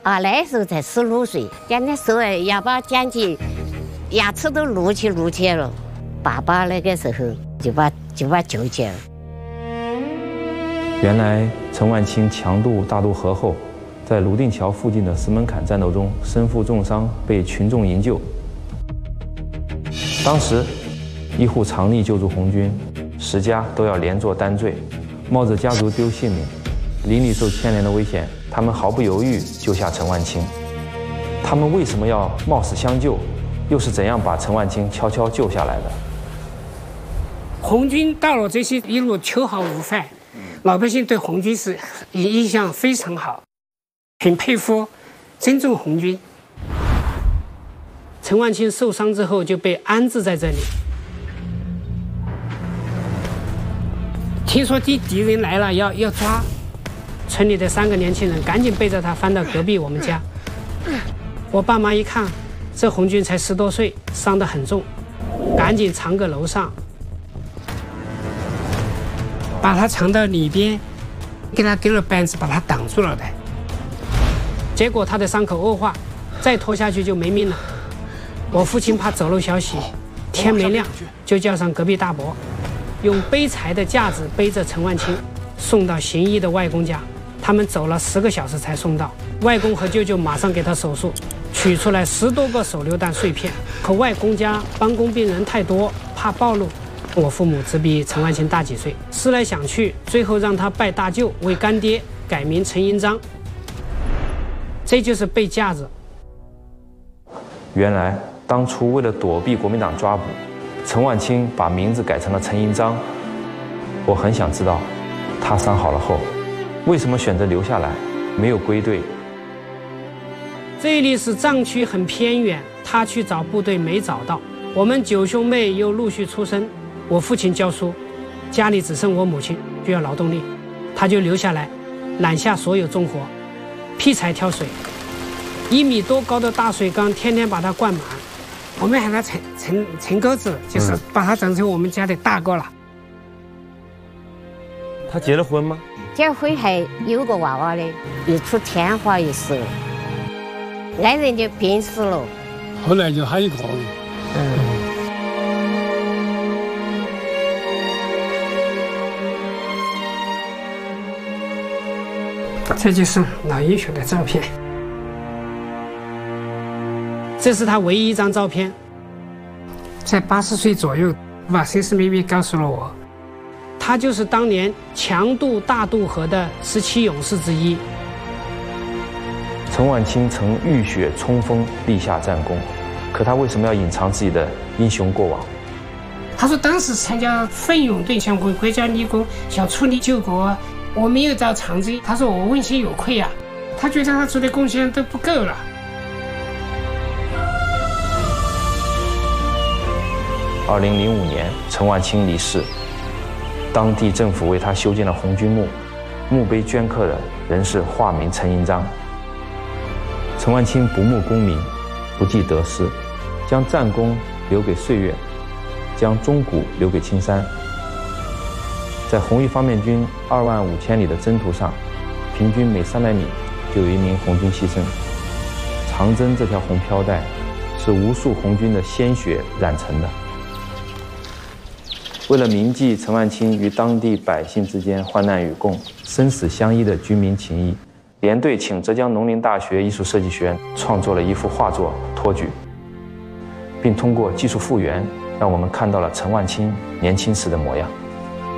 啊，那时候才16岁，现在手要把剪起，牙齿都露起了。爸爸那个时候就把救起了。 原来陈万清强渡大渡河后，在泸定桥附近的石门坎战斗中身负重伤，被群众营救。当时，医护常力救助红军，10家都要连坐担罪，冒着家族丢性命、邻里受牵连的危险，他们毫不犹豫救下陈万清。他们为什么要冒死相救？又是怎样把陈万清悄悄救下来的？ 红军到了这些一路秋毫无犯，老百姓对红军是印象非常好，很佩服、尊重红军。陈万清受伤之后就被安置在这里。听说敌人来了要抓，村里的3个年轻人赶紧背着他翻到隔壁我们家。我爸妈一看，这红军才10多岁，伤得很重，赶紧藏个楼上，把他藏到里边，给他丢了板子把他挡住了的。结果他的伤口恶化，再拖下去就没命了。我父亲怕走漏消息，天没亮就叫上隔壁大伯，用背柴的架子背着陈万清送到行医的外公家。他们走了10个小时才送到，外公和舅舅马上给他手术，取出来10多个手榴弹碎片。可外公家帮工病人太多，怕暴露。我父母只比陈万清大几岁，思来想去，最后让他拜大舅为干爹，改名陈银章。这就是背架子。 原来当初为了躲避国民党抓捕，陈万清把名字改成了陈银章。我很想知道，他伤好了后，为什么选择留下来，没有归队？ 这里是藏区，很偏远，他去找部队没找到。我们9兄妹又陆续出生，我父亲教书，家里只剩我母亲需要劳动力，他就留下来，揽下所有重活，劈柴挑水，1米多高的大水缸，天天把它灌满。我们喊他陈鸽子，就是把他整成我们家的大哥了。 他结了婚吗？ 结婚还有个娃娃的，一出天花一死了，爱人就病死了。 后来就还有一个。 这就是老英雄的照片，这是他唯一一张照片。在80岁左右，把生死秘密告诉了我。他就是当年强渡大渡河的17勇士之一。 陈万清曾浴血冲锋，立下战功，可他为什么要隐藏自己的英雄过往？ 他说当时参加奋勇队，想为国家立功，想出力救国，我没有找长征。他说我问心有愧啊，他觉得他做的贡献都不够了。 2005年，陈万清离世，当地政府为他修建了红军墓，墓碑镌刻的仍是化名陈银章。陈万清不慕功名，不计得失，将战功留给岁月，将忠骨留给青山。在红一方面军25000里的征途上，平均每300米就有1名红军牺牲。长征这条红飘带是无数红军的鲜血染成的。为了铭记陈万清与当地百姓之间患难与共、生死相依的军民情谊，连队请浙江农林大学艺术设计学院创作了一幅画作托举，并通过技术复原，让我们看到了陈万清年轻时的模样。